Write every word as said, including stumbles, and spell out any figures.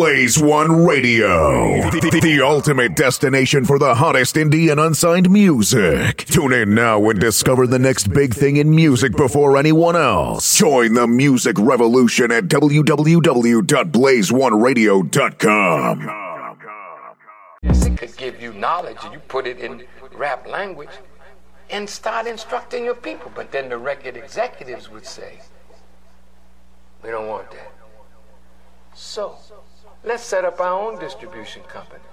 Blaze One Radio, the, the ultimate destination for the hottest indie and unsigned music. Tune in now and discover the next big thing in music before anyone else. Join the music revolution at w w w dot blaze one radio dot com. It could give you knowledge and you put it in rap language and start instructing your people. But then the record executives would say, we don't want that. So, let's set up our own distribution company.